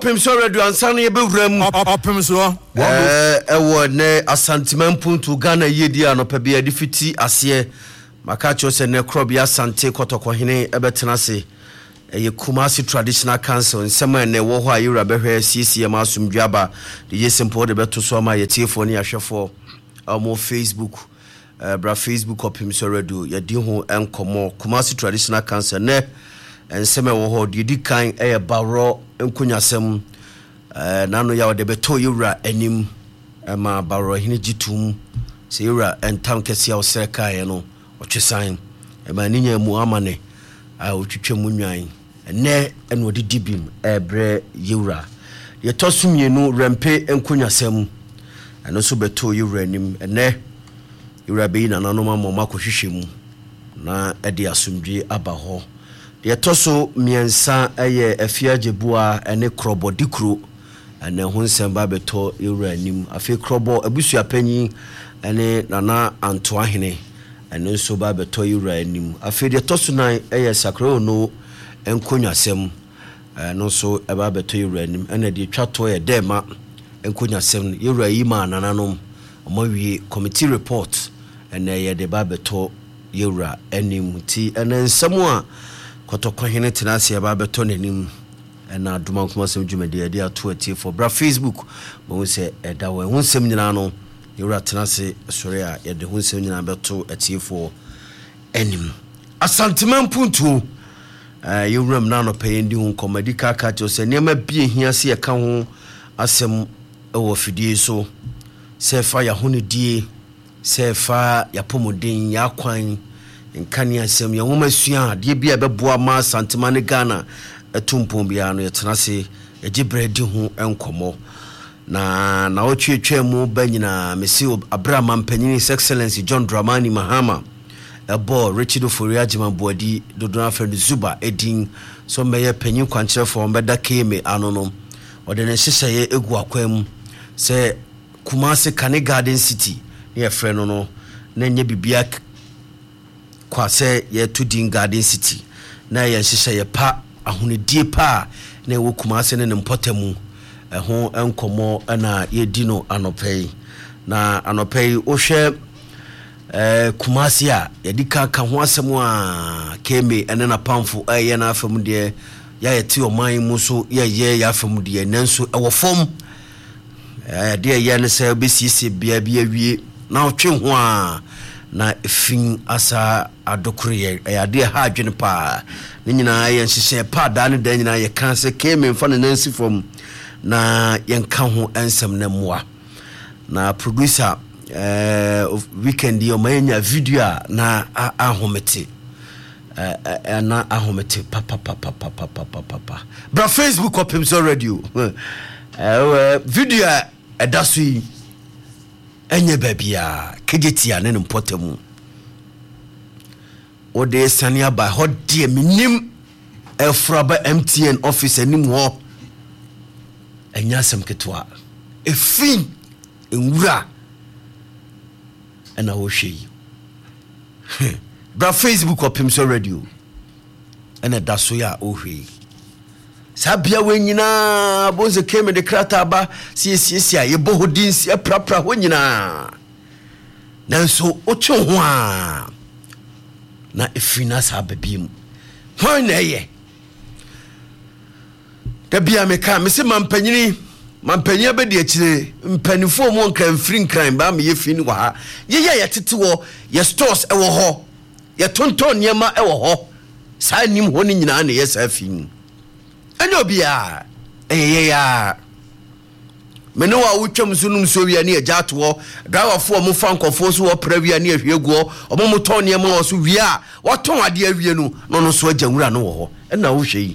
Pimso Radio ansane be wram opimso ewo ne asanteman puntu Ghana yedi anopa bia difiti ase makacho se ne krob ya asante kotokohene ebetena se eye Kumasi Traditional Council nsema ne wo ho ayura behwe CCM asumdwaba de yesempo de beto so ma yetiefo ne ahwefo mo Facebook bra Facebook Pimso Radio yedi ho enkomo Kumasi Traditional Council ne enseme wo ho de dikan eye baro enkunyasem nano ya de beto yura anim ma baro hine gitum se yura entam kese ya osreka ye no otwesan ma ninya mu amane a otwetwe mu nwan ne eno de dibim ebre yura ye tosumienu rempe enkunyasem eno so beto yura anim ne yura be na nano ma makohwehwemu na ede asumdwe aba ho ye toso miensa eye afiagебua ene krobo dikro ene hunsemba beto iranim afi krobo abusua panyi ene nana antoahene ene so ba beto iranim afi de toso nan eye sakro no enkonwasem no so eba beto iranim ene de twato ye dema enkonwasem irayima nananom omawie committee report ene ye de ba beto yura enim ti ene nsemu a kotokohene tenase ba beto nanim na aduma Kumasi dwumade ade ato atie for bra Facebook bo se eda we hunsem nyina no yura tenase sore a ye de hunsem nyina beto atie for enim asanteman puntu yuram na no pendi hu komadi kaka to se niam bie hia se ye ka ho asem ewo fidie so se fa ya honedie se fa ya pomodin ya kwan nkani asem ya womasua de bia beboa ma santemane Ghana etumpom bia no yetenase egibredi hu enkomo na otwetwa mu banyina mesi Abraham Mpanyini His Excellency John Dramani Mahama ebo Richard Oforiagima Boadi Dodona Friend Zuba edin so meye panyin kwankyerefo mbeda keme anonom ode ne hyehye egu akwam se Kumasi Kane Garden City ne efre no na nye bibia kwase ye Tudin Garden City na ye hyehye ye pa ahunedie pa na wo Kumasi ne mpotamu ho enkomo na ye dino anopei na anopei o hwe Kumasi a ye dika ka ho asemu a keme ene na pamfo ye na afam de ya ye ti oman mu so ye ya afam de nanso e wo fom de ye ne se besisi bia awie na otwe ho a na fin asa adokure ya de ha adwene pa ne nyina ye nhyehyɛ pa da ne da nyina ye kan se keme mfa ne nansi fom na ye nka ho ensem na moa na producer weekend yo manya video na ahomete na ahomete papa bra Facebook Pimso Radio video edasui enye babia kejetia ne mpotamu ode sania ba hodie minim efraba MTN office anim ho enya sem ketwa efin enwura ena wo hwei bra Facebook Pimso Radio ena daso ya o hwei sabia wenyina bonze keme de krata ba siesia ye bohodin sie prapra ho nyina nanso ocho ho a na efina sababim ho na ye da bia meka mese mampanyini be de akire mpanifo mo nkan free crime ba me ye fini wa ha ye tete wo ye stores ewo ho ye tonton niema ewo ho sa nim ho ni nyina na ye sa fin enyo bia ya meno wa wutwam sunum so wia ne ajato driver fo mo fankofo so wo prawia ne ahwegu omo moton ne ma so wia woton ade awie no so ajanwura no wo ho na wo hwei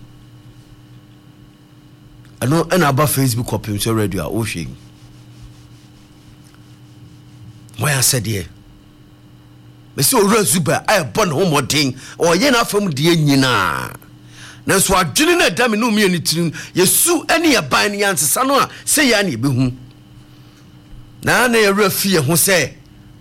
ano na ba Facebook Pimso Radio a wo hwei moya sede mesi owura Zuba ay bon ho modin o ye na afam de nyina nanso adwene na da me no mi anitirin yesu ene ye ban ne yansesa no a se ya na ebehu na ye rafi ho se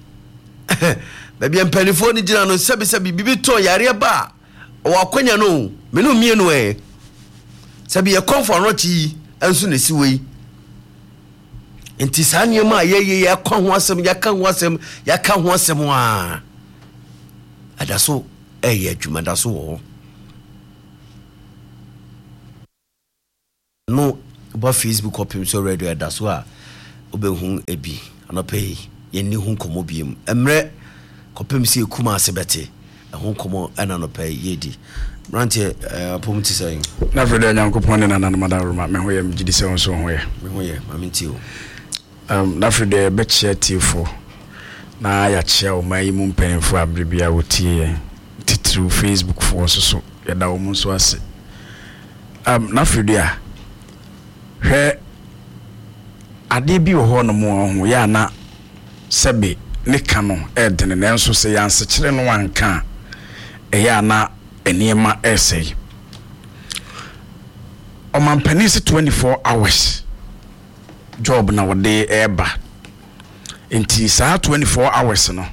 baby empanifo ni gina no sebi bibi to yare ba o akwanya no me no mi enu sabi ye comfort no chi enso na si wei enti saa niema ye kwa ho asem ya ka ho asem a adaso eye adwuma daso wo no ba Facebook opim so radio adaso a obehu ebi anope ye ni hu komo biem emre kopim si ekuma asebete hu komo ana no pe yedi Rantie apomti say na frede nyankopon na na madaroma me hoye mgidi se won so hoye me hoye mamenti o na frede be chia tifo na ya chia o mai mu mpenfo abribia wotie titru Facebook fo so ya da wo so ase na frede a hwe ade bi wo ho no mo ho ya na sebe ne kano edene nenso se yanse kire no wanka ya na enema essay o man penisi 24 hours job na wode eba enti saa 24 hours no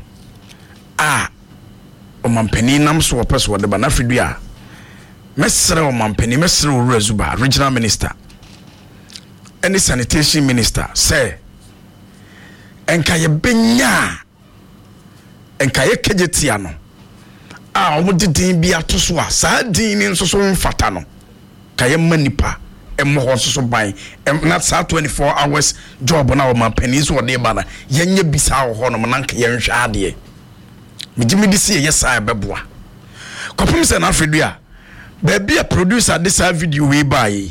o man peni nam so opese wode ba na fidu a mesere o man peni mesere o Razuba regional minister any sanitation minister say enka ye benya enka ye kejetia no omo didin bi atoso a saa din ni nso so mfata no kaye manipa emmo ho so ban na saa 24 hours job na o ma panis wo de ba na yenye bisa ho no na nka yenhwe ade mejimidi se ye saa beboa kopim se na afedu a ba bia producer de saa video we bai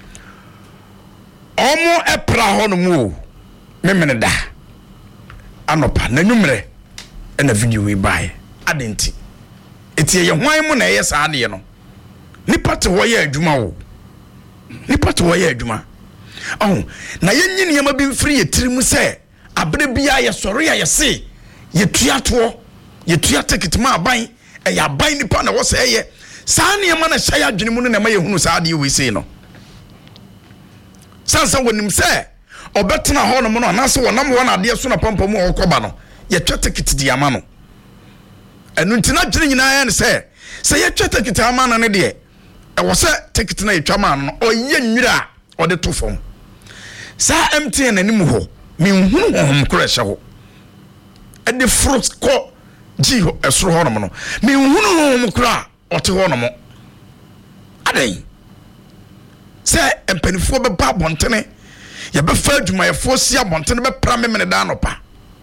omo epra ho no mu memene da anopa na nwumre na video we bai adenti etie ye hwan mu na ye saa de no nipa te wo ye adwuma wo nipa te wo ye adwuma na ye nyini ye ma bi mfiri ye tirimu se abre bia ye soro ya ye se ye tuato ye tuata kitima aban ya aban nipa na wo se ye saa ne ma na hya ya adwene mu no na ma ye hunu saa de we se no sansa wonim se obetena ho no mo no na se wonam wo na de so na pampam wo koba no ye tuata kitidi ama no enu ntina dwene nyina ya ne se ye tuata kitidi ama no ne de e wo se tikiti na yetwa ma no oye nwira o de to fom sa MTN anim ho me nhunu hom kreshe ho e de fruit ko ji ho esoro ho no mo no me nhunu hom kra o te ho no mo adai se empanifo be ba bontene ye be fa adwuma ye fo sia bontene be pra me da no pa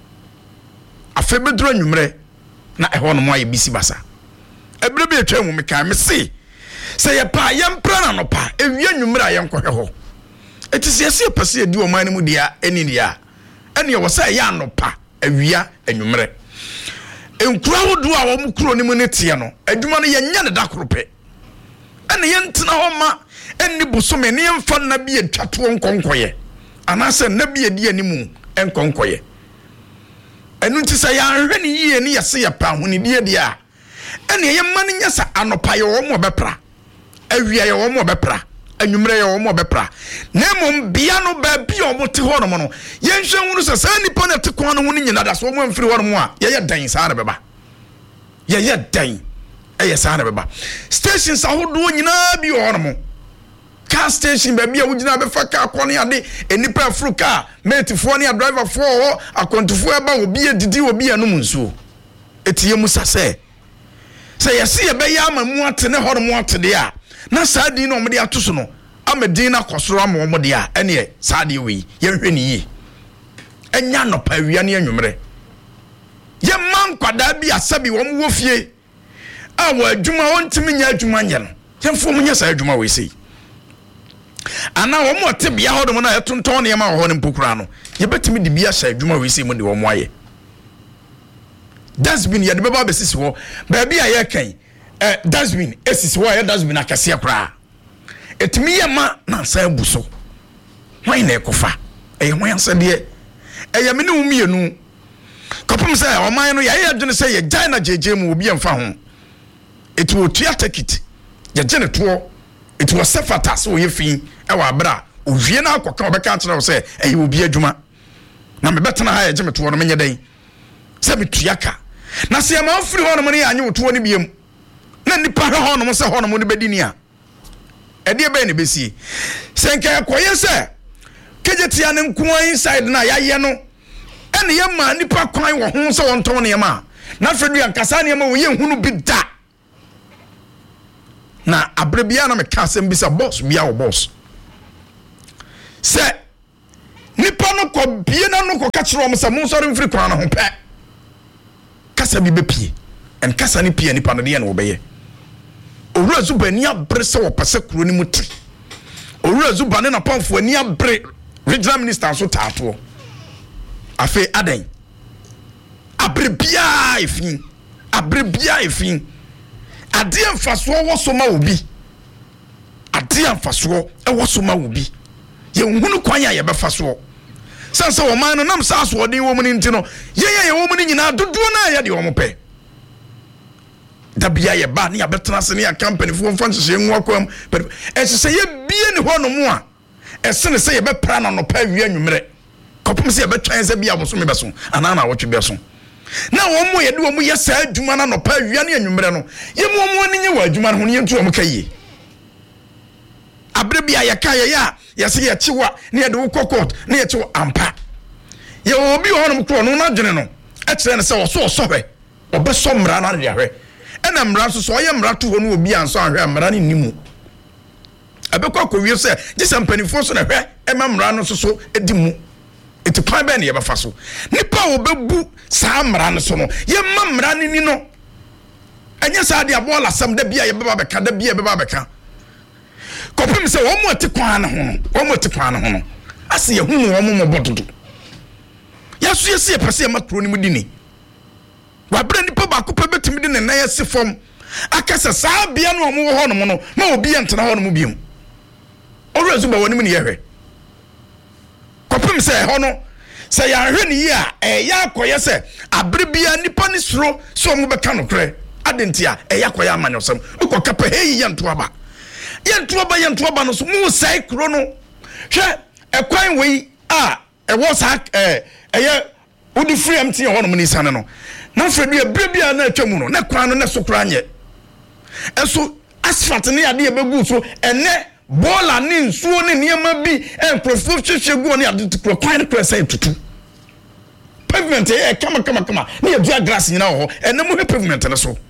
afa be duro nwumre na e ho no mo aye bisi basa ebre be etwa mu me kan me se ye pa ye mpra na no pa ewie nwumre aye nkohwe ho etisi ese pese edi o man mu dia eni dia ene wo se ye anopa awia enwumre enkura hodo a wo mukuro ni mu ne tie no adwuma no ye nya ne da korope ene ye ntena ho ma eni bosome ne mfa na bi etwato nkonkoye anase na bi edi animu enkonkoye enu ntisa ya hwe ne yie ne yese ye pa ho ne die dia ene ye man nya sa anopa ye wo mo bepra awia ye wo mo bepra anwumre ye wo mo bepra na mom bia no ba bi o mo te ho no mo no ye nhwe hunu sa nipa na te ko no hunu nyina da so mo mfiri ho no mo a ye dan sa na beba ye dan eye sa na beba stations ahodo nyina bi ho no mo car station ba bia wo nyina be fa car ko ne ade enipa afru car mate fo ne driver fo ho akontofo e ba obi edidi obi anu nsuo etie mu sa se ye be ya ma mu ate ne ho no mo ate de a na saadi no omde atoso no amedin na kosoro ama omde a ene saadi we ye hwe ni yi enya no pa wia ne anwumre ye man kwada bi asabi wo mo fie a wo adwuma wontimi nya adwuma nye no yemfo mo nya sa adwuma we sei ana wo mo te bia ho do na yetonton ne ma ho ne mpokura no ye betimi de bia sha adwuma we sei mo de wo mo aye dasbin ye de beba besisi wo ba bia ye kan dasbin esisi wo ye dasbin akase akra etimi ye ma na sa buso hwan na ekofa hwan asade ye me ne umienu kopum say o man no ye adwene say ye gyan na jeje mu obi emfa ho etu otua ticket ye gene to etu wasefata so ye fin e wa bra owie na akoka obeka kire wo say obi adwuma na me betena ha ye geme to no menye den se metuaka na se ma ofiri ho no ne anye to no biem na nipa ho no se ho no ne bedini a ɛdeɛ bɛn ne bɛsie sɛ nka ɛkɔyɛ sɛ kejetia ne nkoa inside na yɛayɛ no ɛne yɛma nipa kwan wɔ ho sɛ wɔntɔn nneɛma na afɛdu ankasa nneɛma wɔ yɛ hunu bi da na abrebia na meka asɛm bi sɛ boss bia wɔ boss sɛ nipa no kɔ bie na no kɔ ka kyerɛ wɔn sɛ mo nsɔre mfiri kwan no ho pɛ kasa bi bɛpie ɛn kasa ne pie nipa no deɛ na wɔbɛyɛ owura zuba ni abre sɛ wɔpɛ sɛ kuro ne mu te owura zuba ne na pamfo ni abre regional minister so taato afi adan abrebia efin adeɛ mfasoɔ wɔ so ma obi adeɛ mfasoɔ ɛwɔ so ma obi yɛnhunu kwan ya yɛbɛfa soɔ sansa wɔ man no nam saa soɔden wɔ mu ne nti no yɛyɛ wɔ mu ne nyinaa dodoɔ na yɛ de wɔn pɛ da bia yɛ ba ne yɛbɛtena se ne yɛ company fo mfa nhyehyɛ nwa kwam ɛhyehyɛ yɛ bie ne hɔ no mu a ɛsene sɛ yɛbɛpra na nɔpa awia nwummerɛ kɔpem sɛ yɛbɛtwan sɛ bia boso me bɛso anaa na wɔtwe bɛso na wɔn mo yɛde wɔn mo yɛ saa adwuma na nɔpa awia ne nwummerɛ no yɛ mo ani nye wɔ adwuma no ho ne yɛntu wɔn ka yie abre bia yɛka yɛ a yɛsɛ yɛkyewa ne yɛde wo kɔkɔt ne yɛkyewa ampa yɛwɔ obi wɔ hɔnom korɔ no na dwene no ɛkyerɛ ne sɛ ɔsɔhwɛ ɔbɛsɔ mmara no de ahwɛ ɛna mmara nso so ɔyɛ mmara to hɔ no obi ansɔ ahwɛ mmara ne nimu ɛbɛkɔ akɔwie sɛ gye sɛ mpanimfoɔ so na hwɛ ɛma mmara no nso so edi mu eti kwan bɛn ne yɛbɛfa so nipa a wɔbɛbu saa mmara no so no yɛma mmara no ni no ɛnyɛ saa de aboɔ lasɛm da bia yɛbɛba bɛka kɔpem sɛ wɔn mo ate kwan no ho no ase yɛhunu wɔn mo bɔ dodo yɛso yɛsi yɛpɛ sɛ yɛma kuro no mu di ni wabrɛ nipa baako pɛ bɛtumi de ne nan yɛsi fam aka sɛ saa bia no wɔn wɔ hɔ no mo no ma obi yɛ ntena hɔ no mu biem ɔwura zuba wɔn mu ne yɛhwɛ kɔpem sɛ ɛhɔ no sɛ yɛahwɛ ne yi a ɛyɛ akɔyɛ sɛ abere bia nipa ne suro sɛ wɔn bɛka no korɛ adenti a ɛyɛ akɔyɛ amanyɔsɛm wokɔ kapɛ heyi yɛ ntoaba no so mu sai kuro no hwɛ ɛkwan wei a ɛwɔ saa ɛyɛ wodi free MT hɔ no mu ni sane no na fredu abere bia na atwa mu no na kwan no na so kura nyɛ ɛso asphalt ne ade ɛbɛgu so ɛnɛ bola ne nsuo ne nneɛma bi nkrofo hwehwɛ gu ne ade kuro kwan no kura sai tutu pavement kama ne yɛdua grass nyina wɔ hɔ ɛnɛ mu hwɛ pavement ne so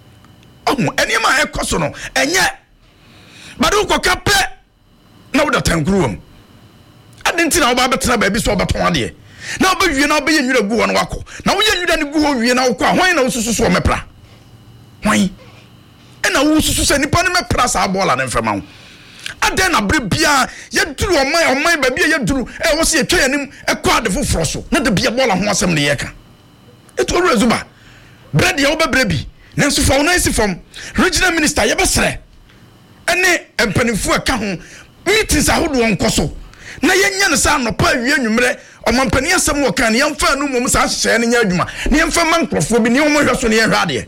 nneɛma ɛkɔ so no ɛnyɛ badu ko kapɛ na wo da tankruwam adenti na wo ba betena ba bi so obeton ade na wo bewie na wo be yenwura gu ho no wako na wo yenwura ne gu ho wie na wo kwa hwan na wo susu so mepra hwan na wo susu se nipa ne mepra sa bola ne mfema wo aden na bre bia ye duru oman ba bia ye duru wo se ye twa yanim ekɔ ade foforo so na de bia bola ho asɛm ne yeka eto ru azuba bread ye wo be bre bi nanso fa wo na esi fam regional minister ye besere ene empanifo aka ho meetings ahodo onko so na yenya ne sa nopa awie nwumre omampani asem wo kan ne yemfa no mom sa hyehyɛ ne nya adwuma ne yemfa mankrofo bi ne wo hwɛ so ne yɛhwɛ ade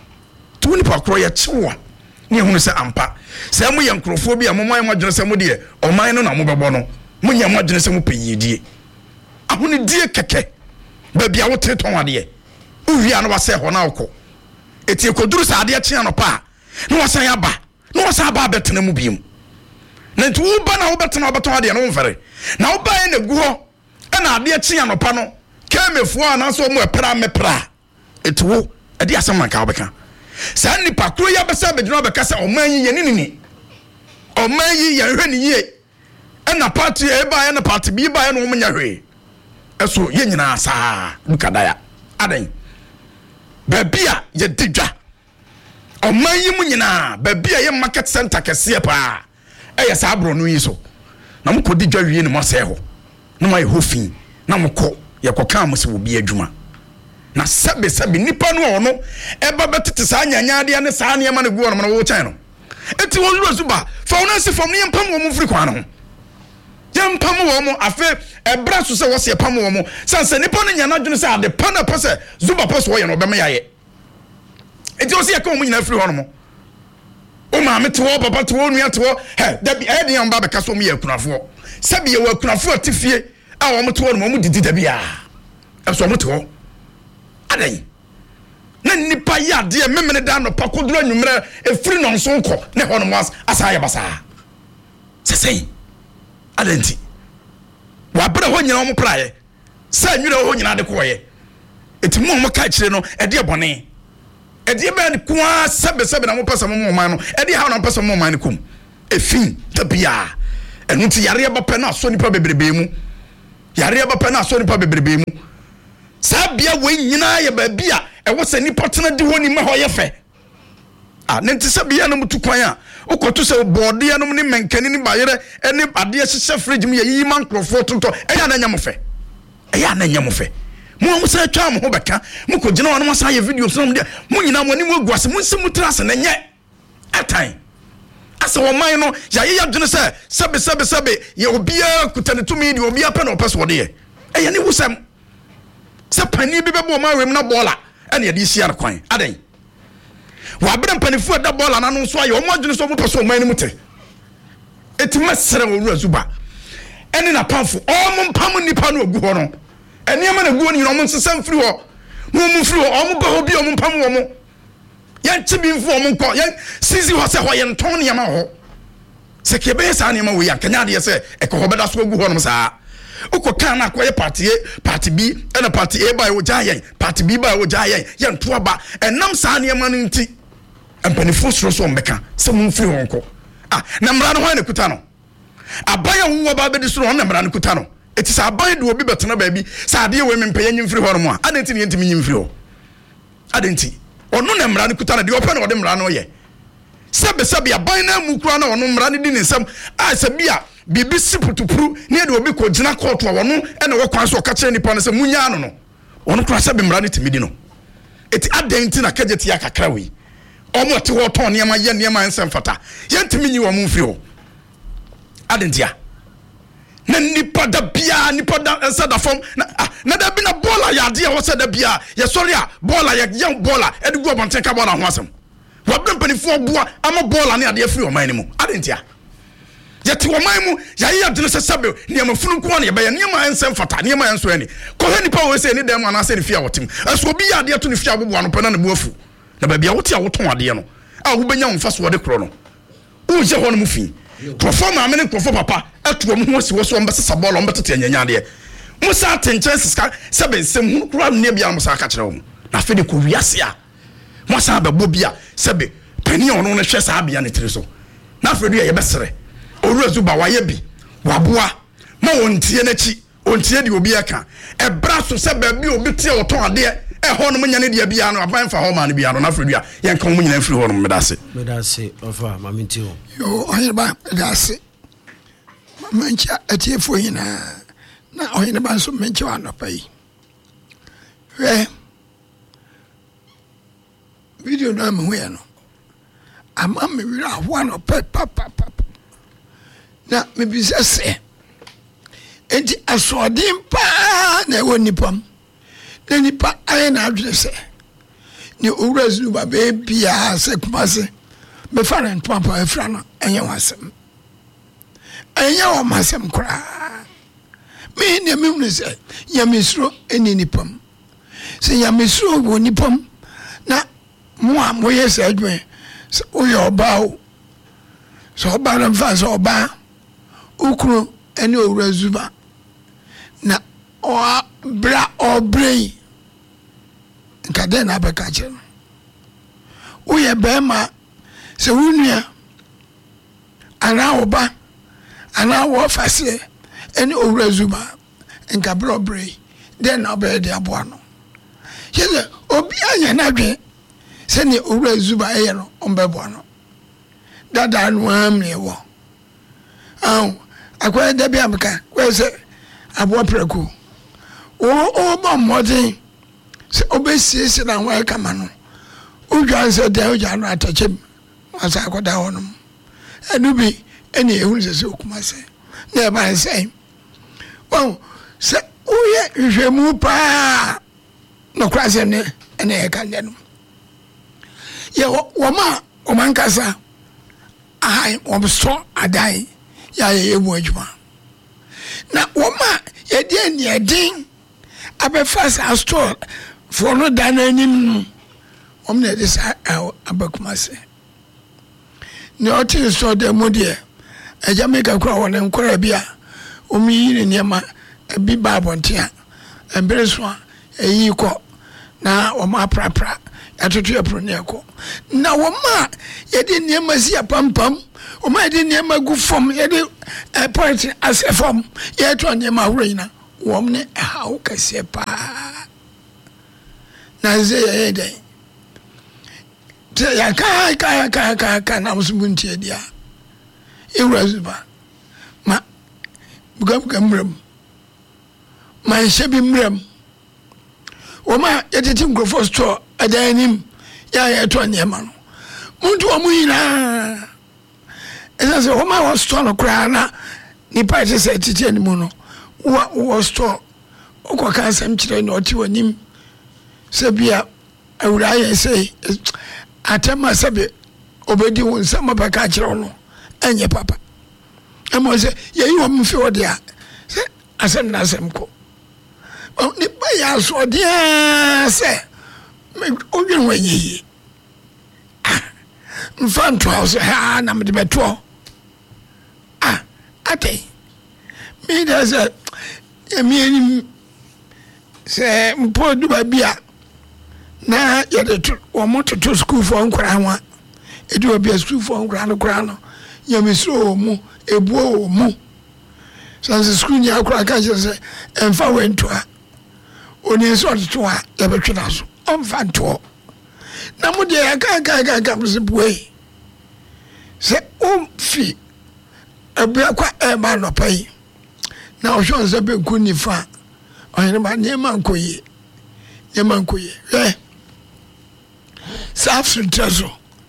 to ni pakro ye kyewa ne ehunu sɛ ampa sɛ mo yɛ nkrofo bi a mo man mo adwene sɛ mo de oman no na mo bɛbɔ no mo nya mo adwene sɛ mo pɛyidie ahone die kɛkɛ ba bia wo teton ade uwia no wasɛ hɔ na wokɔ eti ekoduru sa ade kye anopa na wasan aba no wasa ba betena mu biem na nti wo ba na wo betena obeton ade no mfere na wo ba na gu ho na ade kye anopa no kemefo ana so mo epra mepra eti wo ade asem man ka obeka sa nipa kro ya besa bedina obeka se oman yi ye ni oman yi ye hwe ni ye na party e ba ya na party bi ba ya no mo nya hwe eso ye nyina saa dukadaya adan ba bia ye didwa oman yi mu nyina ba bia ye market center kese pa eya sa abro no yi so na mo kodi dwa wie ne mo sɛ ho na mo ye hofin na mo kɔ ye kɔka mo se wo bi adwuma na sabe nipa no ono eba betete saa nyanyade ne saa ne ma ne gu ono no wo kyan no eti wo lu azuba fa wona se fam ne yempam wo mo firi kwan no yempam wo mo afe ebra so se wo se pam wo mo sanse nipa no nyana dwene se ade pa na pese zuba pese wo ye no be me yaye eti o se yeka wo mo nyina firi ho no mo o ma mete wo papa te wo nua te wo he da bi e de yamba be ka so mo ye kunafo sabe ye wo kunafo atifie a wo mo te wo no mo didi da bia e so mo te wo adan na nipa ya de memene da no pakodro nwumre efiri no nso nko ne ho no asa ya basa sesei adenti wa bra ho nyina mo praye sa nwira ho nyina de koye etimu mo ka kire no ede ebone ede e ba kwa sebe na mo pesa mo man no ede ha na pesa mo man kum efin tabia enu ti yare ba pe na so nipa bebrebe mu yare ba pe na so nipa bebrebe mu sa bia we nyina ye ba bia e wo se nipa tena di ho ni ma ho ye fe nenti se bia no mutu kwan a ukoto se bode ya no ni menkani ni bayere eni ade hye fridge mu ye yi man krofo tonto eya na nyamofe mo se twa mo ho beka mo ko gina wonu sa ye video so mo de mo nyina mo ni mo guase mo nse mo trase na nye atan asa wo man no ya ye dwene se sebe ye obia kutane tumi di obia pe na opeso wode ye eya ni wusam se pani bi bebo ma wem na bola ene ye di sia kwan adan wa bere mpanifu da bola na no so aye o mo adwene so mo peso man ni mute etima sere wo ru azuba ene na pamfo o mo mpam nipa no ogu ho no eniema na guo ni no mo nsesam firi ho mo firi ho o mo ba ho bi o mo mpam wo mo yan chibi mfu o mo nko yan sisi ho se ho ye nton ne ma ho se kebe sa ne ma wo ya kanya de se e ko beda so ogu ho no sa uko kana kwa ye party B ena party A ba wo jayen party B ba wo jayen yan to aba enam sa ne ma no nti empanifu so mbeka se mo mfiri ho nko na mra no ho ne kuta no abaya wo ba be di so na mra no kuta no eti sa abaya de obi betena ba bi sa ade we mempe ye nyimfiri ho no mo adenti ne ntimi nyimfiri ho adenti ono na mra no kuta no de opa na ode mra no ye sebe abaya na mu kura na ono mra no di ne nsam se bia bibi siputupuru ne de obi ko gina court wa wono ene wo kwan so ka kire nipa no se munya no ono kura sebe mra no timidi no eti adenti na kageti ya kakra wi omo te ho ton niam ye niam ansem fata ye ntimi nyi wo mu mfiri ho adentia na nipa da ensada fom na da bi na bola ya de ho se da bia ye sorry a bola ye young bola edugo obonten ka bola ho asem wa bempanifo boa ama bola ne ade afiri o man ni mu adentia ye te o man mu ya ye de se sebe niam funu ko na ye be niam ansem fata niam anso ani ko he nipa wo se ni dem ana se ni fia wotim eso bi ya de to ni fia bobo no pena na bu afu na ba bia wote a woton ade no a wo benya wonfa so de kro no wo je ho no mu fi profo ma me profo papa atu mo ho si wo so mbese bola mbetete anyanya de musa tenches ska sebe nsem hu kura ne bia musa ka kire wo na fe de ko wiase a musa ba bobia sebe pani ono no hwe sa bia ne tire so na fe de ye besere oru azuba wa ye bi waboa ma wontie na chi ontie de obi aka e bra so sebe bi obi tie woton ade ho no manyane dia bia no aban fa ho ma no bia no na fe dua yen kan mo nyina firi ho no medase ofa mamenti ho yo oyeba medase mancha atiefo hina na oyeba so mencha wa no pai video na me ho no ama me wira ho no papa na me bi se enti asodin pa na ewo nipam na nipa aye na adwene se ni owura zulu ba be bia se kumase me farent papa efra no enye wasem enye o masem kra me ne me hu se ya mesro eni nipam se ya mesro wo nipam na mo a mo ye se adwen se o yo ba o so ba na fa so ba ukru eni owura zuba na o bra o brain nkade na beka che wo ye bema se wunua ana oba ana wo fase eni owura zuba nka bra brain den na be de aboa no yele obi anya na dwen se ni owura zuba eye no ombebo no dada no amle wo akwa de bia meka kwese aboa preku o ba modern se obesi na wa kama no udwan se de udwan no atachem asa akoda honum enu bi eni ehun se okumase na e ba se wow se uye hwemu pa no kwase ne ene e kan no ye wo ma o man kasa ai o so adai ya ye mu adwuma na wo ma ye de ni edin abe fast store for no dananim omne this abakumase ni oti so de modie Jamaica crowd and Corabia, Umi in Yama, a big barbontia, and Bereswa, a yiko, na Oma Prapra, at a Triaproniaco. Now, Oma, you didn't never see a pum pum, or my didn't never go from a party as a form, yet on Yama Reina, woman, how can say pa? Now, say a day. Ya ka na musumuntie dia Ewurazuba ma bugam mram ma shebi mram o ma yetiti nkrofo store adanim ya to nyema no muntu o muyina esa se o ma wo store no kra na ni pa se titi animu no wo store o ko ka sam kire no ti wanim se bia awura ye sei atema sabe obedi won sama baka kire no enye papa emo se ye yi won fi odia se asem na asem ko ni ba ya so dia se me odwen wanyi mfanto house ha na me de beto ate me da se emi se mpo du ba bia na ya de o moto to school for nkra nwa edu obi school for nkra no ya misro mu ebuo mu sanse school ni akra ka se emfa wento a oni so to a ya betwena so omfa to na mu de ya ka bue se fi abia kwa e ma no pai na o shon se be kuni fa o ba nyema nkoyi South Treasure.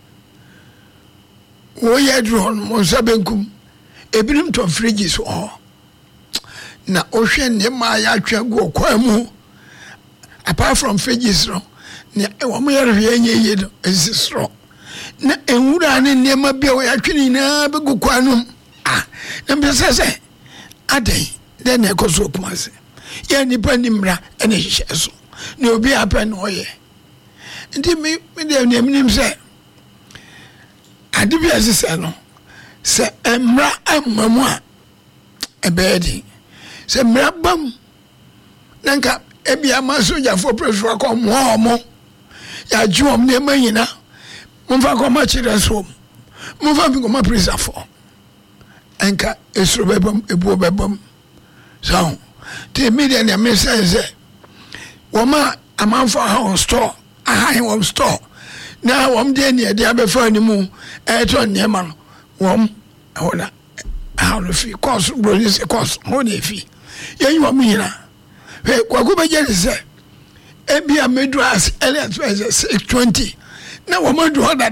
We had drawn Mosabenkum, a brim to fridges or na ocean near my actual go quamu. Apart from fridges, near a woman is straw. Na and would I never be actually never go quanum. Number says, a day, then I go so much. Yanni Penimra and a shadow. No be up and oye. Ndi me de nim se adibia se no se emra amamu a ebedi se emra bam nanka ebia masoja for pressure akom ho ya juom ne manyina mumfa ko ma chire so mumfa bi ko ma pressure for enka esro bebam ebuo bebam so the media ne me say woma amanfo ha store aha wom store na wom de ne de abefa ni mu eto ne ma no wom hola ha no fi course bro ni se course mo ne fi yen wom yina he kwaku be je se ebi amedu as early as 6:20 na wom do da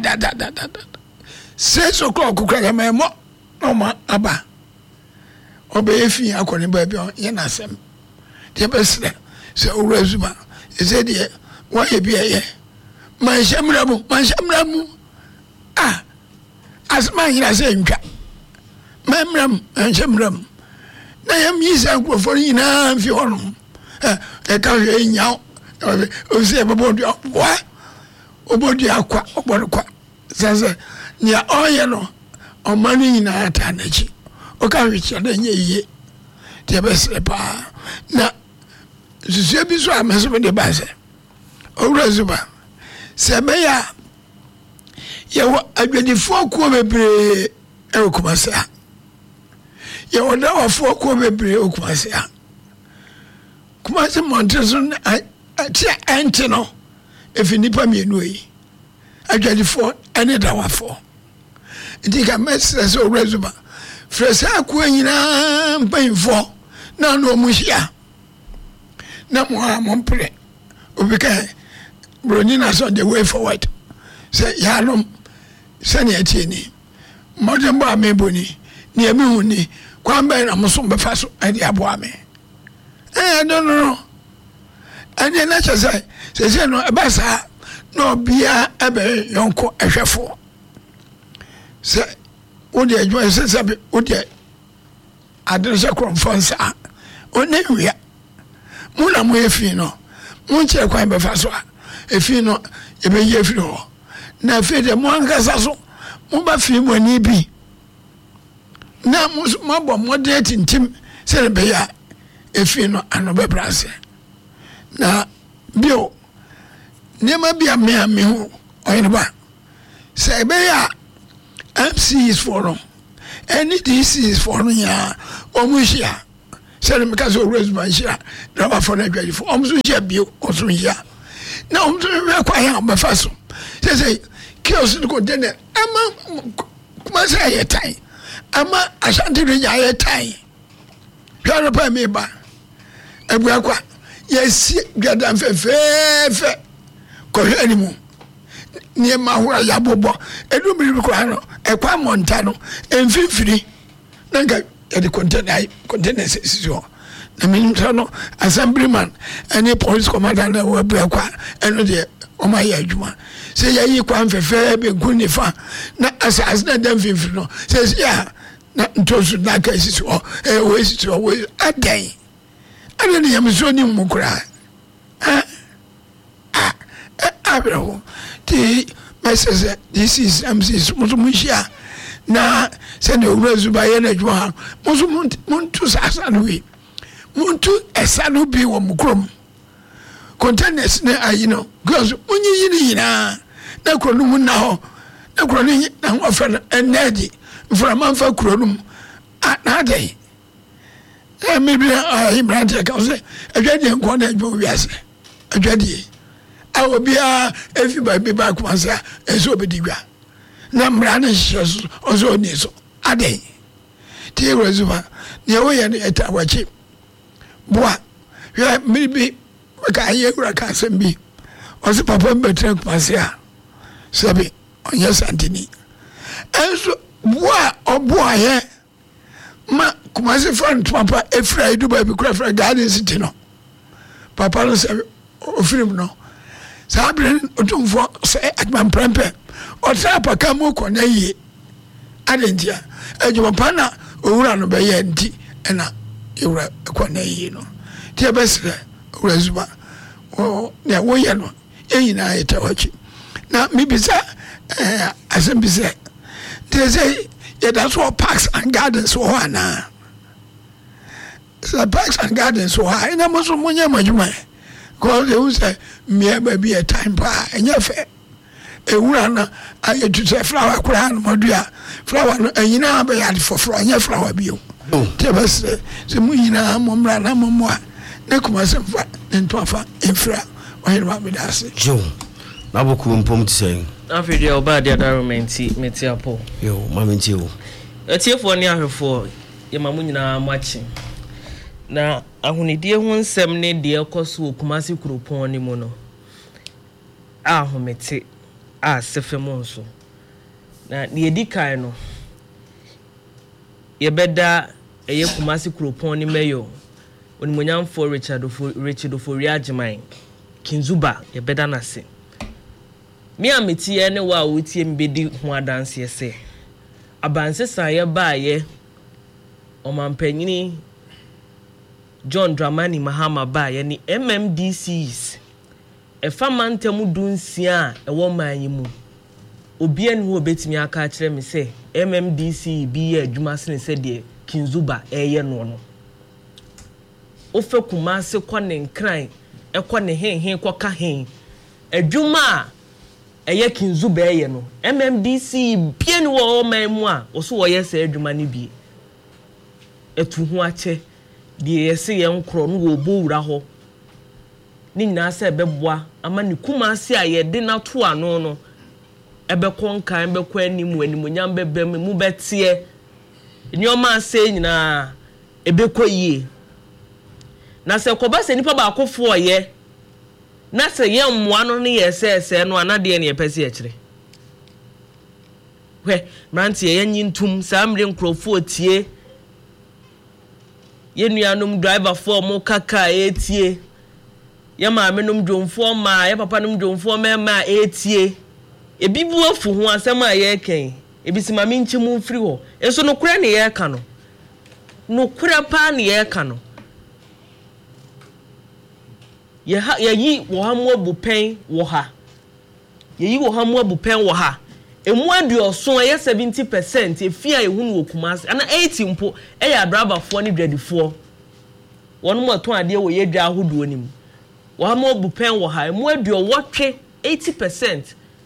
6 o'clock kukra me mo no ma aba obe efi akoni ba bi ye na asem de be se Ewurazuba ese de wa ye bi ye man shamramu asma yira se ntwa mamram shamram na yam yisa nkrofo nyina mfi hono e ka hwe nya o se bobodu wa obodu akwa oborokwa sase ni oye no o mani nyina ata nachi o ka hwe chi na nye yiye te be se pa na je bi so ameso de base Ewurazuba se be ya ye wo adwadifo ko bebre e okumasa ye wo da wafo ko bebre okumasa kumasa monteso ti ente no efi nipa mienu yi adwadifo ene da wafo ndika mesre so Ewurazuba fresa ko nyina mpanfo na no muhia na mo mpre obika broni na so the way forward say yalom sani atieni modern ba meboni ni emi huni kwamba na muso befa so ade aboa me no ade na chese se no ebasa no bia ebe yonko ehwefo se odi adwo se sabe odi adrese konfonsa onewia muna mo efi no munche kwan befa so efi no ebe ye fi ho na fe de mo angasa so mo ba fi mo ni bi na mabo modern tintim se be ya efi no anobe brase na bio nema bia me ho oyinba se be ya MCs forum any DCs forum ya omuhia se me ka so resman hia drama for na dwaji for omso hia bio oso hia na omso me kwa ya be faso se chaos ko dene ama kuma say yetai ama Ashanti region yetai hwara pa me ba ebua kwa yesi gwadan fefefe ko hwanimu ni ma ho ya bobo edu mi ko ano ekwa monta no emfifiri nanga e de container sesio na mi no assemblyman any police commander na we bra kwa eno de o ma ya adwuma se ya yi kwa mfefe be gunifa na asas na dem fifiri no se ya na ntosu na ka sesio we sesio we adan ani ni yamso ni mukura abro ti message this is MCs musumusha na send owurazu ba ye na adwuma muntu sasa no wi muntu esanu bi wo mukrom containers na ayino girls munyi yini na kuro nu na ho na kuro ni na ho fa enedi mframa mfa kuro nu na dai maybe Imran ka say adwade nko na adwo wiase adwade awobia everybody back kwanza eso bedigwa na mrana shiso ozo niso adai ti rezuba ne wo ye ne etawachi boa ya maybe ka ye kura ka sembi osi papa mbetre kwanza sabi onye santini enso boa oboa ye ma kumase front papa efra dubai bi kura fra garden city no papa no sabi ofrim no sabre otumfo se adman prempe o trapa kamo ko na yi adentia ejuma pana owura no be ye ndi na ewura ko na yi no tie besre owura zuba o ne wo ye no eyina etawachi na mibisa asembise they say yeah, that's what parks and gardens so na so parks and gardens so high na mo so munya majuma because they say me be a time pa enya fe ewura na ayetu se flower kura no modua flower no anyina be ya for flower enya flower bio te bas se munyina momra na momoa na kuma se fa ntofa infra ohirwa be dase jo na boku mpom tsen afidi oba dia darumenti meti apo yo mamenti o etiefo ni ahwefo ye mamunyina machi na ahunidie ho nsem ne de ekoso Kumasi kuropon ni mu no ahomete a sefemo nso na ne edikai no ye beda eye Kumasi kuropon ni meyo onimonyamfo Richard Ofori Agyemang Kinzuba ye beda nase mi ameti ye ne wa wotie mbedi ho adanse se abansesa ye ba ye omampanyini John Dramani Mahama ba ye ni MMDCs efamantemu dunsia ewo manyimu obia ne ho obetimi aka kire me se MMDC bi ye adwuma sene se de Kinzuba eye no ofe Kumasi kwa ne nkran ekwa ne hen kwa ka hen adwuma eye Kinzuba eye no MMDC bia ne wo manmu a oso wo ye se adwuma ne bi etu ho ache die yesi ye nkro no wo bowura ho ni nyina se beboa ama ni Kumasi a ye de na to ano no ebe konkan be kwa animu animunyam bebe mu betie nyoma ase nyina ebe koyie na se koba se nipa ba akofo ye na se ye mmoa no ne ye se no anade ne ye pese ye kire we mantie ye nyintum samre nkrofo tie ye nuanom driver for mo kaka etie ye maame nom dwomfo ma ye papa nom dwomfo ma etie ebibu afu ho asem a ye ken ebisi maame nchimu mfiri ho eso no kura ne ye ka no no kura pa ne ye ka no ye yi wo hamu abupen wo ha ye yi wo hamu abupen wo ha emu adioso ye 70% efia ehunu wo Kumasi ana 80 mpo ya driver fo ne dwadifo wonu mo ton ade wo ye dwa ahodo nim wa mo bupen wo ha emu adio wotwe 80%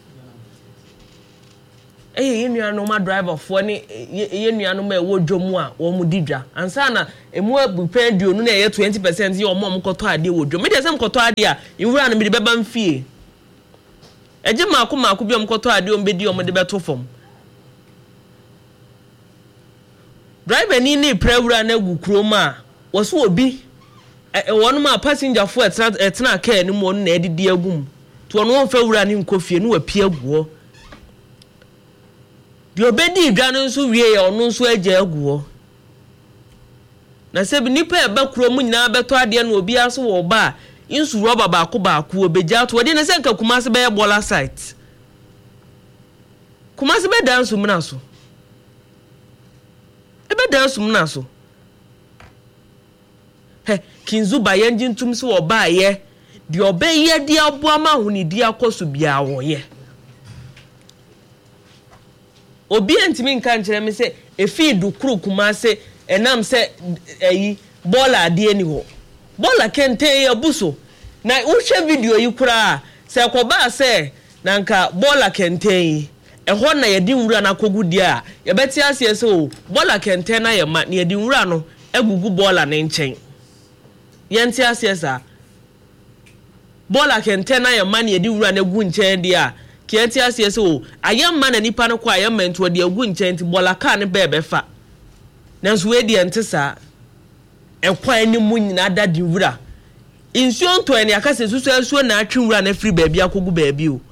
ye nuano ma driver fo ne ye nuano ma wo dwomu a wo mu didwa ansa na emu abupen adio nu na ye 20% ye omo mkoto ade wo dwom me de sem koto ade a iwura no me de beba mfie eje maako bi omkoto ade ombedi omde beto fom driver ni prewura na gu kroma woso obi wonu ma passenger fo etna car ni mo na edidi agum to ono won fa wura ni nkofie ni wapie aguo di obedi dwa no nso wie ya ono nso agya aguo na sebi nipa e ba krom nyina beto ade na obi aso wo ba insu roba baako obegya to de ne senka Kumasi be bola site Kumasi be dance muna so e be dance muna so he kinzu ba yenji ntum se wo ba ye de obeye de aboa ma honi di akoso bia wo ye obi antimi nka nkere me se efi du kru Kumasi enam se eyi bola ade ani ho bola kente ya buso na uhwe video yi kura se koba se na nka bola kente yi eho na yedi wura na kogudi a ye beti ase se o bola kente na ye ma na yedi wura no egugu bola ne nchen yenti ase sa bola kente na ye ma na yedi wura na egu nchen dia a kienti ase se o ayemma na nipa no kwa ayemma nto de egu nchen ti bola ka ne bebe fa nanso we de ntesa ekwan ni mu nyina dadi wura insuo nto ene akase susu asuo na atwe wura na free baabi akogu baabi o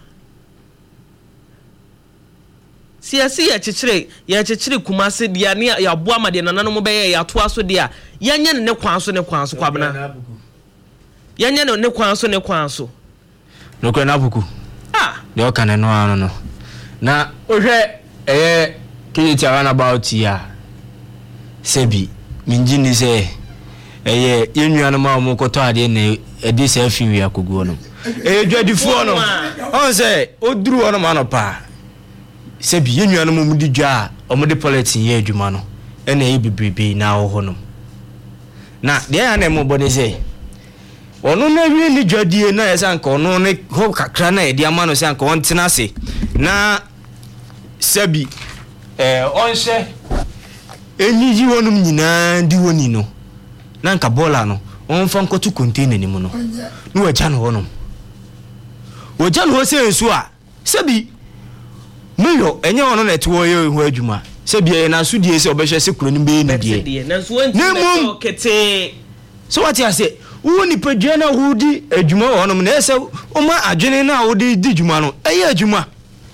siasi ya chechire Kumasi dia ne ya boa ma de nanano mo be ya to aso dia yanye ne kwan so kwabena yanye ne kwan so no kwan abuku de okane no ano no na ohwe kiti around about ya sebi minjini se yenuano ma mo koto ade na edi se afi ya koguo no dwadifo no on se oduru ono ma no pa sebi yenuano mo mudi dwa omode politin ye adwuma no ena e bibibi na wo no na de ya na mo bode se ono na wie ni dwadie na yesa nka ono ne ho kakra na edi ama no se nka on tena se na sebi on se enyi ji wonum nyina ndi woni no na nka bola no on fa nkotu container ni mu no no waja no wonom waja no se ensu a sebi muyo enye wono na eto ye hu adwuma sebi na so die se obehwe se kuro ni be ni die na so won kete so what you say woni padua na hudi adwuma wonom na ese o ma adwene na hudi di dwuma no eye adwuma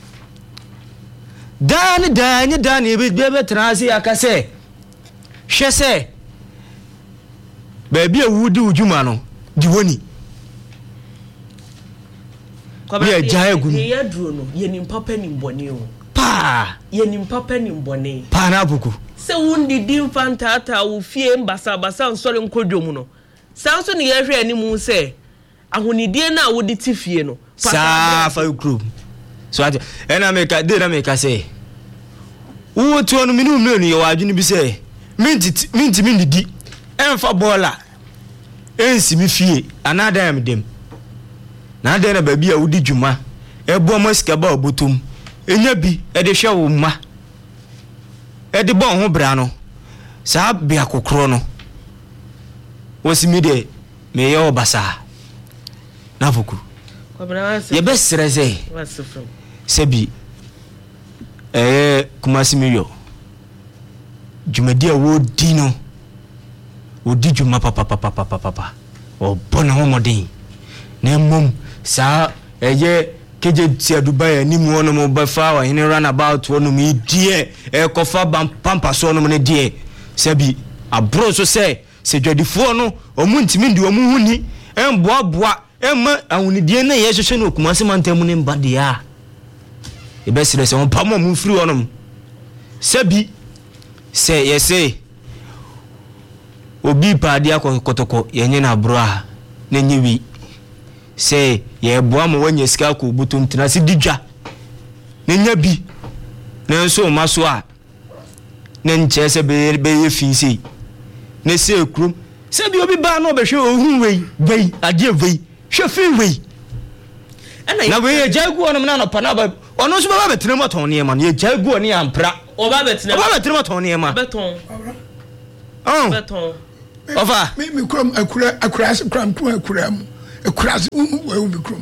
dani be transi akase hwese baby awudi ujuma no diwoni ye jaye gun ye duro no ye nim papa nim bone o pa ye nim papa nim bone pa na buku se wundi dim fantata wo fie mbasa nsore nkodwom no sanso ne ye hwe animu se ahonidie na wodi tifie no sa fa group so ati ena meka say wo to no minu ye wadwene bi say minti di emfa bola ensi mi fie anada am dem na ada na baby a wodi dwuma ebo masika ba obotom enya bi e de hwe wo ma e de bon ho bra no sa bia kokro no wosimi de me ye obasa na foku ye be sereze sebi Kumasi miyo jumadi a wodi no wodi juma papa o bona homodin na mum sa keje tia Dubai ni mu ono mo bafa wa hine run about ono mi die kofa pampa so ono ne die sebi abro so se dwadifo no omuntimi ndi omu huni emboaboa emma ahunidie na ye hwehwe no Kumasi mantamu ne mbade a ebesire se on pamo mu firi onom sebi se yese obi paadi akotoko yenye na bro a na nyewi se ye boa mo wanye sika ko butum tena se didwa na nya bi nanso maso a na nkyese be fi sei na se krum se bi obi ba no be hwe ohun wei ade wei hwe fi wei na we jagu onum na no pa na ba ono so ba betre moton ne ma ye jagu oni ampra oba betre moton ne ma beton beton Ofa me krom akurase kram akuram akurase wo bi krom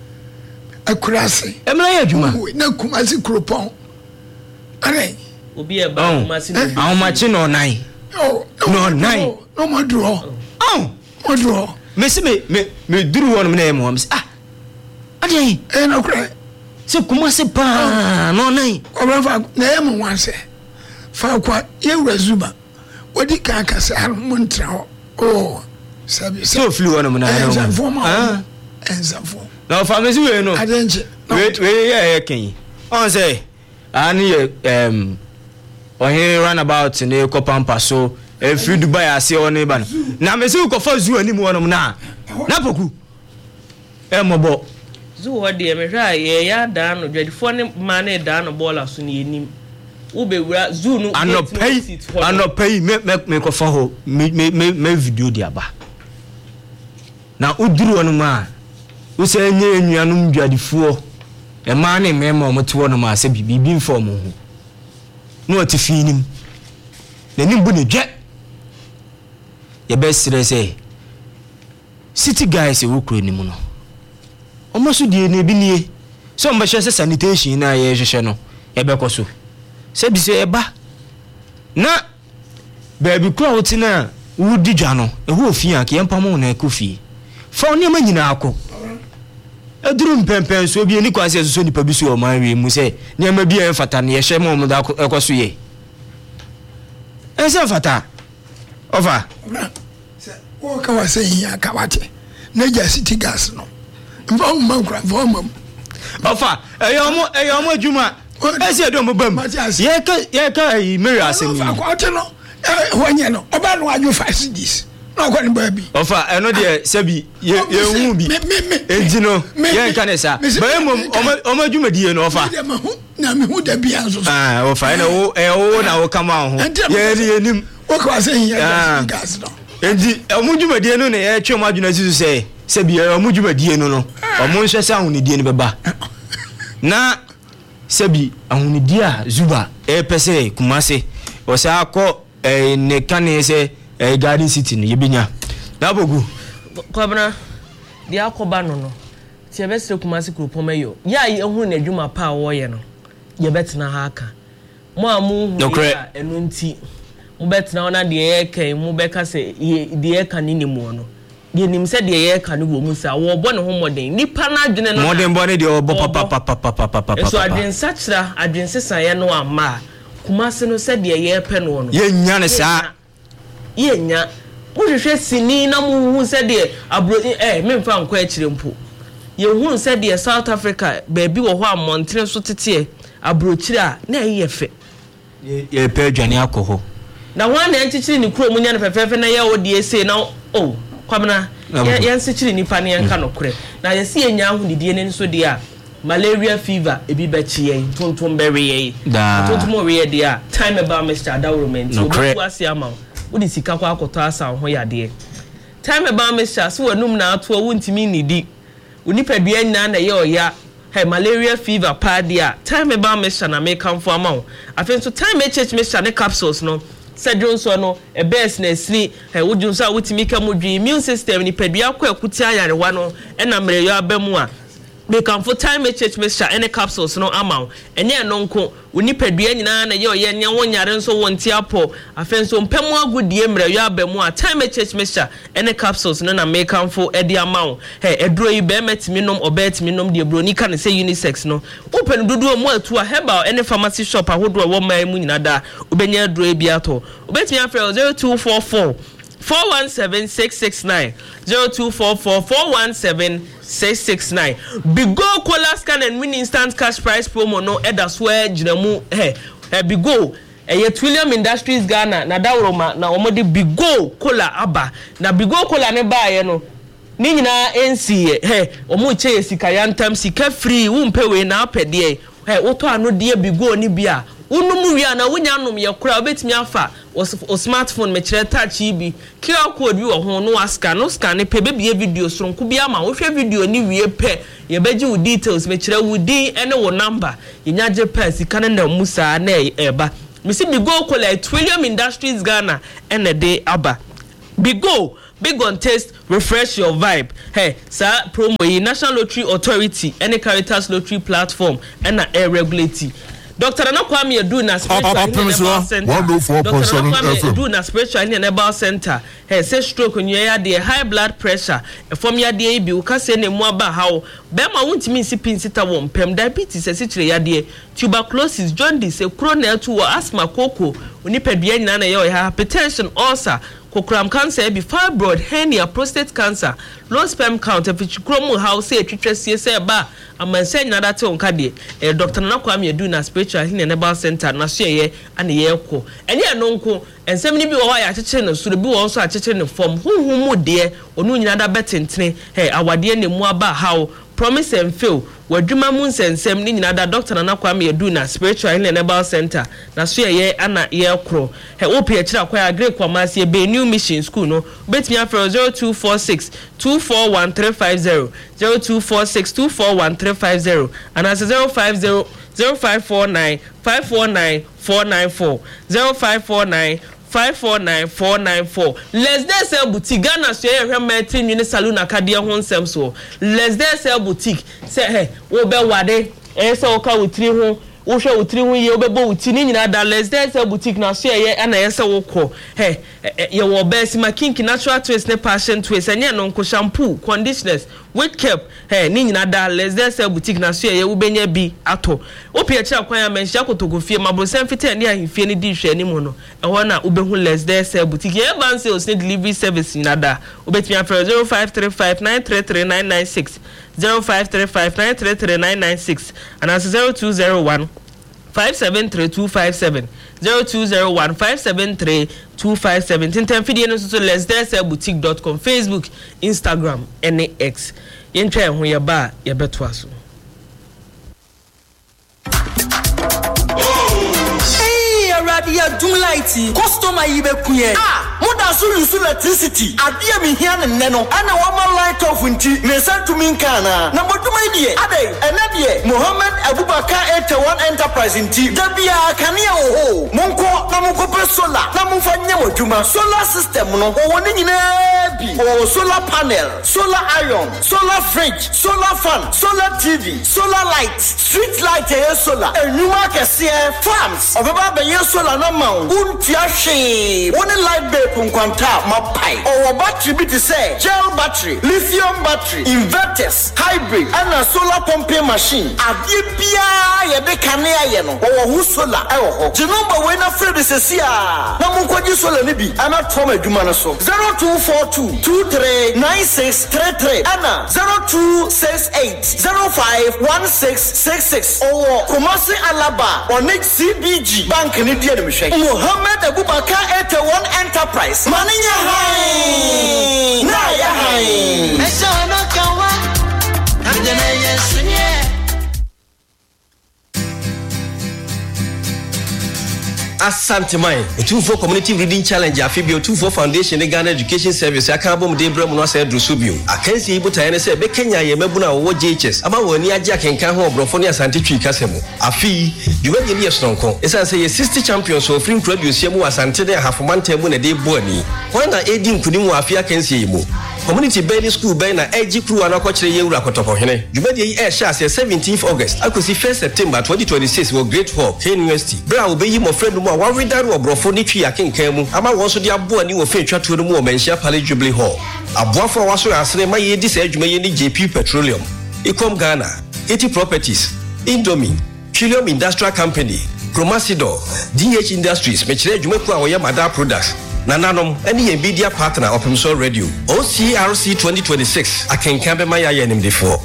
akurase emla ya adwuma na kumasi kropon are obi e ba kumasi no awon machi no nine no nine no modro modro me duru won me na em wam ade no kra se kumasi pa no nine obra fa na em wanse fa kwa ye wurazuba wodi kan kase harmontra ho sabi so flu won me na enzafo na fa me si we no adenche we ye ken on say ani ohin runabout ne ko pampa so free Dubai ase oni ba na me si ko fa zu ani mu wonum na poku mobo zu wo de me hwa ye ya da no dwadifo ne ma ne da no ball aso ne enim wo be wura zu no anopay me ko fa ho me video dia ba na uduru wonum a wo se nye enuanum dwadifo e ma ne me ma mo te wonum a se bibi inform ho no atifinim na nimbu ne dwe ye best say city guys e wukro ni mu no omoso die na bi nie so mba hye sanitation na ye hwehwe no ye bekoso se bi se eba na baby kro wuti na wudi dwa no e ho ofie anke ye mpamo na ekofi fa oni ma nyina akọ eduru mpempen so bi eni kwase so nipa bi so o man wi mu se ne ma bi en fata ne ye hye mo da ekoso ye ese fata ofa se o ka wa se yin aka wate na ja city gas no mfa mo kra mfa mo ofa eyo mo adwuma ese do mo bam ye ka Mary asemi fa ko no wonye no oba no aju 5 CDs no ko ni baby ofa eno de sebi ye hu bi eji no ye nka ne sa ba mo o adwuma die no ofa na me hu da bia so ofa ena wo na wo kama ho ye nim o ko say yin gas no eji o adwuma die no ne ye twem adwuna sisu say sebi o adwuma die no o mo nhwe sa hu ne die ne beba na sebi ahuni dia zuba pese kumase o sa akọ ne kane se garden city no yebenya na bogu kwabna dia akoba no ti ebesre kumase kropom ayo ya ehunu na adwuma pa wo ye no ye betena ha aka mo amu hu ya enu nti mo betena ona de ye kan mo beka se de ye kan ni mu no ye nim se de ye kan wo mu sa wo bo ne ho moden nipa na adwene no moden bo ne de obo papa so adwen sachra adwen sesa ye no ama kumase no se de ye pe no no ye nya ne sa ye nya mo hwehwe sini na mo hu se de abro memfa nko akire mpo ye hu se de South Africa baby wo ho amontre so tete abrochire a na ye fe ye pe adwane akoho na ho na enchichiri ni kuro mu nya ne fefefe na ye odi ese na kwabna ye nsichiri nipa ne yanka no kure na ye se enya hu didie ne nso de a malaria fever ebi bechi ye tonton bere ye tonton re ye de a time about Mr. Adawrement obi ase ama odi sika kwa akoto asa ho yade time about Mr. so wanum na ato wontimi nidi unipa bia nyina na ye oya malaria fever party a time about Mr. na make come for amount afen so time Mr. ne capsules no Sedron so no e best na sni wodun so wotimi ka modwi immune system ni padua kwa akuti ayarewa no na mre yo abamu a be kan for time Mr. any capsules no amount enye no nko oni padua nyina na ye oye nya wonyare nso wonti apo afen so mpemu agudie mre yo abamu a time Mr. any capsules no na make am for edi amount eduro yi be metimi nom obetimi nom de broni kan say unisex no open dudu mo atu a herbal any pharmacy shop ahodo wo man mu nyina da obenya eduro bi ato obetimi afre 0244 417669 0244 417669 Bigo Cola Scan and Win Instant Cash Prize promo no edas where jinamu Bigo Trillium Industries Ghana na dawroma na omode Bigo Cola aba na Bigo Cola ne baaye no ni nyina NC omo che sika yantam sika free wo mpewe na apede woto ano de Bigo ni bia unum wi ana wonya anom ye kura obetimi afa o smartphone me kire touch bi QR code bi wo ho no scan ne pe be video soronko bi ama wo hwe video ni wie pe ye beji wo details me kire wo din ene wo number yenya je pass kan na musa na eba misi Bigo kola Trillium Industries Ghana ene de aba Bigo big on taste, refresh your vibe. Hey, sir, promo National Lottery Authority, any Caritas Lottery platform, and air regulatory. Dr. Anakwame Eduna Spiritual Center. Hey, say stroke on your high blood pressure. From your day, be ukase ne mwaba how. Bema won't mean sipping sita wom pem diabetes a sitre yade. Tuberculosis, jaundice, coronary to asthma, cocoa, unipedia nana yo hypertension, ulcer. Kokram cancer be fibroid, hernia, prostate cancer, low sperm count, if it's chromo house, say, CSA bar, and my saying that on Kadi, Dr. Nakwame Eduna Spiritual Healing Center, Nasye, and the Yako. And ya nonko, and 70 be why I teaching so the boo also at teaching from who dear, or no other betting train, hey, our dear Mwaba how. Promise and fail. Where Juma Moons and Semni in other Dr. Anakwame Eduna Spiritual Healing Center. Na suya ye ana ye kro. He opi achira kwa agree kwa masi be new mission school no. Bet me after 0246 241350 0246 241350 and as 050 0549 549 494 0549 549494. Let's there sell boutique Ghana so here meeting in salon akadia ho nsem so. Let's there sell boutique. Say hey, wo be wade e say o ka wutiri ho, wo hwe wutiri ho ye obebo wutini nyina da let's there sell boutique na so here ana ye say wo kọ. Hey, ye wo be sima kinki natural twist ne passion twist anya no nko shampoo, conditioners, wet cap. Hey, ni nyina da let's there sell boutique na so here wo benya bi ato. Opi e kira kwan ya menhia kotogofie mabosem fite ne ahifie ne di hwe ni mu no. E na ubehu let's there sell boutique. Ye ban sales ne delivery service nyina da. Obetimi afre 0535933996 0535933996 and as 0201 573257 0201 573257 Tinten fidie no so let's there sell boutique.com Facebook Instagram NX yentwa ho ye ba ye beto aso. Radia Dumlighty, customer yibe kuye. Muda sulu electricity. Adia mi hian neno. Ana wama light off winti. Nesa tuminkana. Na moduma idie. Ade, enabie. Mohammed Abubakar 81 Enterprise inti. Dabia kania oho. Munko na munko solar. Na mufanya moduma. Solar system no. Owoni nyine bi. O solar panel, solar iron, solar fridge, solar fan, solar TV, solar light, street light solar. Enuma kese farms. Obeba be solar na mount untiashi one light bulb nkwanta mapai or battery bit say gel battery lithium battery inverters hybrid and solar pumping machine adie bia ye de kanea ye no or hu solar e ho the number we na free this sia na munkoji solar ni bi ana tom adwuma no so 0242 239633 ana 0268 051666 or Kumasi Alaba or next CBG bank ni Mohammed Abubakar 81 Enterprise. Maninya hai. Na ya hai. Meshono kawa. Kamjana yesunye. Asante Mai, 24 Community Reading Challenge afibio 24 Foundation Ghana Education Service akabo mde brem no ase drosubio. Akansi ibuta ene se be Kenya ye mabuna wo JHS. Ama woni agi akenkan ho obrofo ne asante twi kasemo. Afi, diwe ni yesonko. Esa se ye 60 champions so free produce mu asante de hafomanta mu na de boani. Wana edi nkunim wo afi akansi yimu. Community Bailey School by na AG crew anakochire yewura kotokohene. Dwumadi yi e sha 17th August akosi 1st September 2026 wo Great Hall, Kane University. Bra obeyi mo friend mu a wan redaru obrofo ni twi akenkan mu. Ama won so de abo ani wo fe twatuo no mu o Manhia Palace Jubilee Hall. Aboafo waso asene ma ye di sa adwuma ye ni JP Petroleum, Ecom Ghana, 80 Properties, Indomie, Trillium Industrial Company, Promasidor, DH Industries, mechire adwumaku a wo ye Mada Products. Nananom any media partner of Opimso Radio. OCRC 2026. Akenkan be maya yenim defo.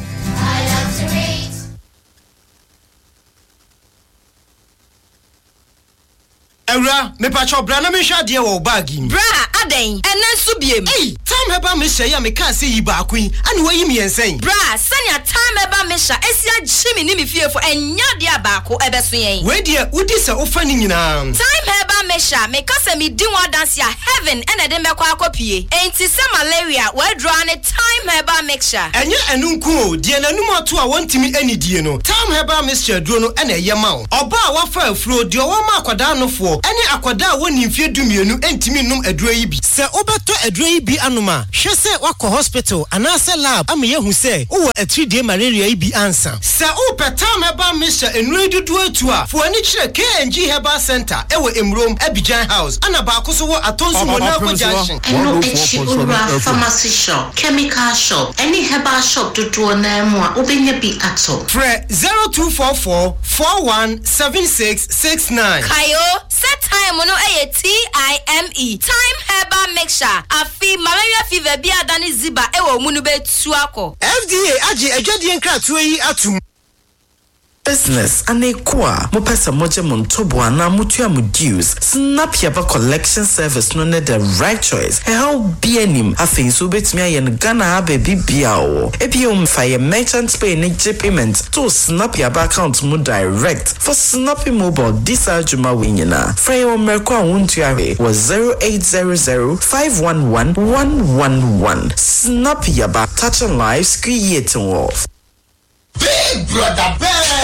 Eura, me pacho bra na me hwa de wo bag im. Bra, aden, enen subiem. Hey, tell time heba mesha ya me ka se yi ba akun ani wayi me ensen bra sanya time heba mesha esia jimi ni me fiefo enya de abaako ebeso yen we de udi se ofa ni nyina time heba mesha me ka se me di wa dance ya heaven ene de mekwa akopie enti se malaria we draw ne time heba mesha enye enunku o de nanum ato a wontimi anidie no time heba mesha duro no ene ye ma oba a wafa afuro de o ma akwada nofo ene akwada a woni mfie dumienu entimi num aduro yi bi se obeto aduro yi bi anuma hwe se wakọ hospital anase lab am ye hu se wo a 3-day malaria yi bi ansa se o petam heba mesha enure dudu atu a fo ani kire KNG Herbal Center ewo Emrom Abidjan House ana ba akoso wo atonso Monaco Junction eno echi ura pharmacy shop chemical shop any herbal shop dudu na mu a obenye bi ato Fre 0244 417669 kayo set time no time time heba mixture afi malaria fever bi adani ziba ewo mu no betu akọ FDA age adwadie nkratoa yi atum business and a qua mopesa moje montobo na mutua mu dues snap yaba collection service no the right choice how bienim afin so betimi ayen Ghana baby biao ebiom fire merchant pay ne payment to snap yaba account mu direct for snappy mobile this ajuma winyina free o merko awuntuare was 0800511111 snap yaba touching lives creating wealth. Big brother,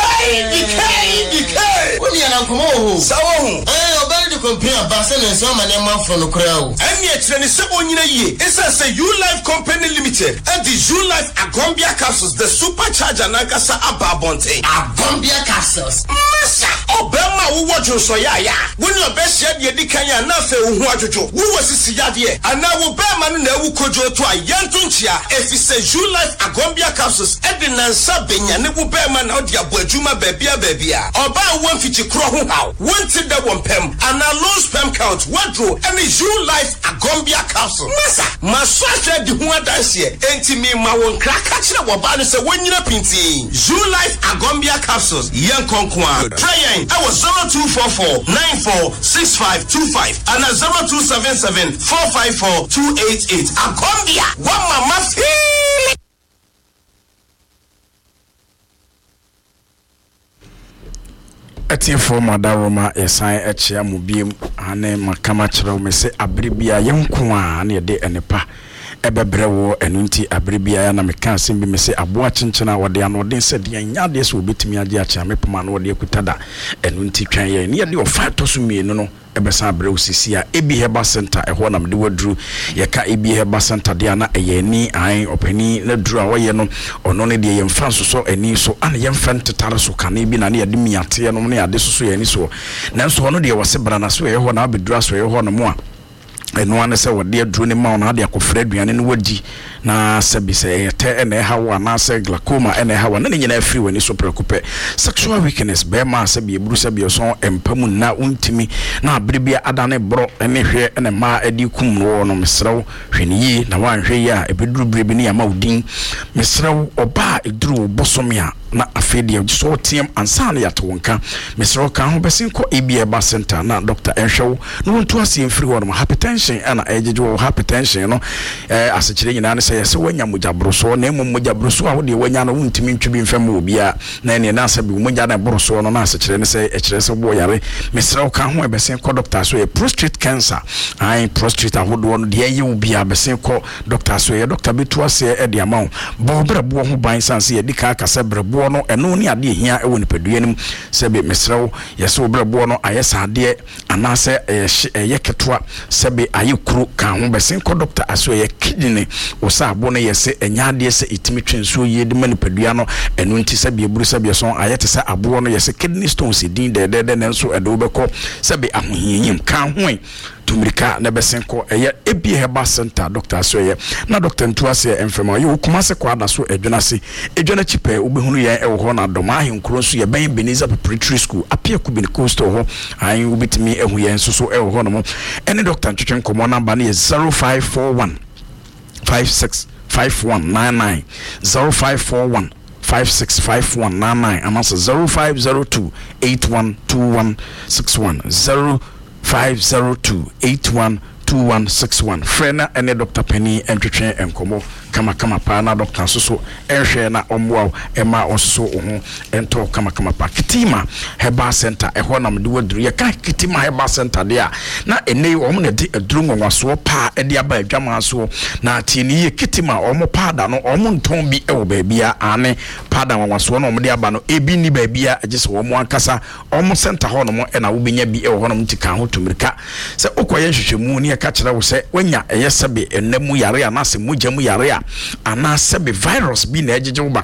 what you are going to compare Basen and some and man from the crowd. And yet, when it's a U Life Company Limited and the U Life Agombia Capsules, the supercharger Nagasa Ababonte. Agombia Capsules. Massa, Obama, who watch you so ya. When your best yet, you decay enough, who watch you, who was this yard, and now Obama who could you to a Yantunchia if it's a U Life Agombia Capsules, Edina Sabin, and Obama out your Bojuma baby. Oba 150 crow how, 1 the 1 pem, and a low sperm count, wardrobe, and a U Life Agombia Capsule. Massa, Massacha the one dance here, me my one crack catching a wabana say when you're pinting. U Life Agombia Capsules, young conqueror. Try I was 0244 946525 and a 0277 454 288. Agombia, one mama feel. Eti forma da Roma esan echia mubiem ane makama kyerɛ me se abribia yenko a na yede enepa ebebrewo enunti abribia ya na meka asem bi me se aboa kyenkyena wode anoden se de nyade se obetimi age akyea me poma na wode akutada enunti twan ye ne yede ofa to so mienu no ebesa abrɛ osisi a Ebi Herbal Center ehɔ na mede waduru yeka Ebi Herbal Center de ana eyeni an opani na duru a wɔyɛ no ɔno ne de yɛmfa so ani so ana yɛmfa ntetare so kane bi na ne yɛde miate no ne yɛde so yɛni so nanso ɔno de wɔse brana so yɛhɔ na abedura so yɛhɔ no mo a eno ane se wode aduru ne ma ona de akofra aduane no wadi na sebi se yete ene hawa na se glaucoma ene hawa na nyina afiri wani so preocupe sexual weakness be ma sebi eburu sebi so empamu na untimi na abribia adane bro ene hwe ene ma adi kum no no mesrew hweniyi na wanhwe ya ebeduru bribi ne ya ma udin mesrew oba eduru bosomia na afedia so tiem ansa na yato wonka mesrew kan ho besin ko Ebi Herbal Center na Dr. Enhwew no nto ase mfiri wo no hypertension ana ejeje hypertension no asechire nyina ne se wanya mujabroso na emu mujabroso a wode wanya no untimi ntwi mfam obia na ne na asabi mujja na broso no na asechire ne se ekire se bo yare mesrew kan ho ebesen ko doctor so prostate cancer ai prostate ahodo no de ye obia besen ko doctor so ye doctor betu ase e de amawo bo brabo ho ban sanse ye dika akasa brabo no eno ne ade hia e woni paduanim sebe mesrew ye se brabo no ayesa ade anase ye ketwa sebe ayekuru kan ho besen ko doctor aso ye kidney osa abo no yese enyade se itimi twenso ye de manipadua no eno nti sebe eburu sebe so ayete se abo no yese kidney stones din de nenso edo beko sebe ahohinyim kan ho tumirika na besenko eye Ebi Herbal Center Dr. Asoye na Dr. Ntuase emfema ye okuma se kwa da so edwana chipe obehunu ye ewo ho na doma ahenkuro so ye ben Beniza Preparatory School apia kubin coast ho ayi ubitimi ehu ye nso ewo ho no mo ene Dr. Ntwetwe komo number na ye 0541 565199 0541 565199 amasa 0502 812161 0502 812161 2161 frena ene Dr. Penny entwetwe enkomo kama pa na doctor so enhwe na omwo ema onso ho ento kama pa Kitima Herbal Center eho na mde waduru ye ka Kitima Herbal Center dia na ene omo na de aduru nwanwaso pa ede aba adwama so na tieni ye Kitima omo pada no omo nton bi ewo baabia ane pada nwanwaso no omo de aba no ebi ni baabia agese omo ankasa omo center ho no mo na wo benya bi ewo ho no mtika ho tumirika se okoye hwehwemu ne ka kire wo se wanya eyesebe ennamu yare anase mogyamu yare ana sebe virus bi na ejeje wo